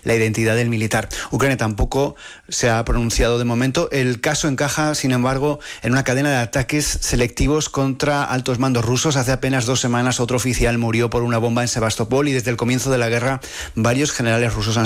la identidad del militar. Ucrania tampoco se ha pronunciado de momento. El caso encaja, sin embargo, en una cadena de ataques selectivos contra altos mandos rusos. Hace apenas 2 semanas otro oficial murió por una bomba en Sebastopol y desde el comienzo de la guerra varios generales rusos han